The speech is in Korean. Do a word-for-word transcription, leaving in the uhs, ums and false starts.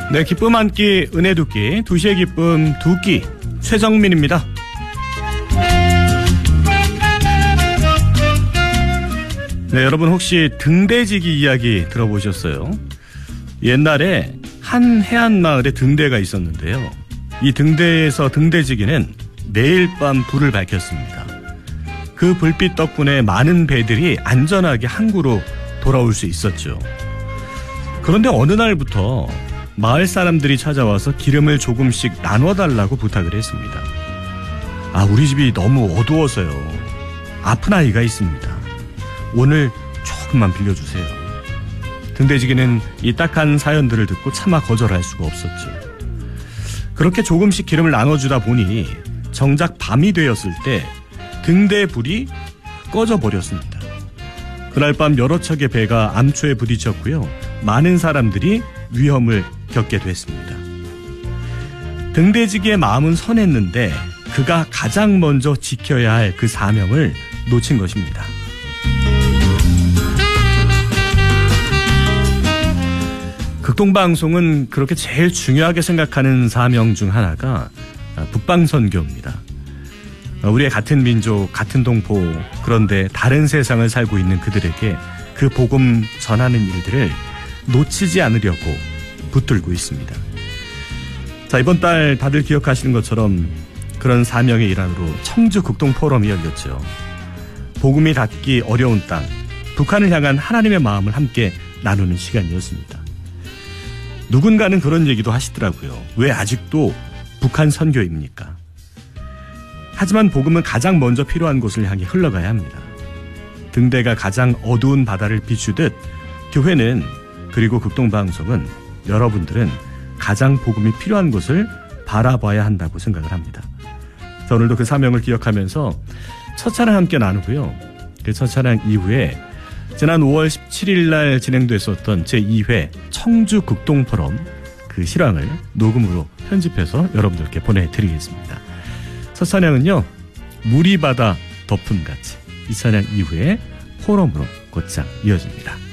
네, 기쁨 한 끼, 은혜 두 끼, 두 시의 기쁨 두 끼, 최정민입니다. 네, 여러분 혹시 등대지기 이야기 들어보셨어요? 옛날에 한 해안마을에 등대가 있었는데요. 이 등대에서 등대지기는 매일 밤 불을 밝혔습니다. 그 불빛 덕분에 많은 배들이 안전하게 항구로 돌아올 수 있었죠. 그런데 어느 날부터 마을 사람들이 찾아와서 기름을 조금씩 나눠달라고 부탁을 했습니다. 아, 우리 집이 너무 어두워서요. 아픈 아이가 있습니다. 오늘 조금만 빌려주세요. 등대지기는 이 딱한 사연들을 듣고 차마 거절할 수가 없었죠. 그렇게 조금씩 기름을 나눠주다 보니 정작 밤이 되었을 때 등대의 불이 꺼져버렸습니다. 그날 밤 여러 척의 배가 암초에 부딪혔고요. 많은 사람들이 위험을 겪게 됐습니다. 등대지기의 마음은 선했는데 그가 가장 먼저 지켜야 할 그 사명을 놓친 것입니다. 극동방송은 그렇게 제일 중요하게 생각하는 사명 중 하나가 북방선교입니다. 우리의 같은 민족, 같은 동포, 그런데 다른 세상을 살고 있는 그들에게 그 복음 전하는 일들을 놓치지 않으려고 붙들고 있습니다. 자, 이번 달 다들 기억하시는 것처럼 그런 사명의 일환으로 청주 극동 포럼이 열렸죠. 복음이 닿기 어려운 땅, 북한을 향한 하나님의 마음을 함께 나누는 시간이었습니다. 누군가는 그런 얘기도 하시더라고요. 왜 아직도 북한 선교입니까? 하지만 복음은 가장 먼저 필요한 곳을 향해 흘러가야 합니다. 등대가 가장 어두운 바다를 비추듯 교회는, 그리고 극동방송은, 여러분들은 가장 복음이 필요한 곳을 바라봐야 한다고 생각을 합니다. 자, 오늘도 그 사명을 기억하면서 첫 찬양 함께 나누고요. 그 첫 찬양 이후에 지난 오월 십칠일 날 진행됐었던 제이 회 청주 극동 포럼 그 실황을 녹음으로 편집해서 여러분들께 보내드리겠습니다. 첫 찬양은요, 물이 바다 덮음같이, 이 찬양 이후에 포럼으로 곧장 이어집니다.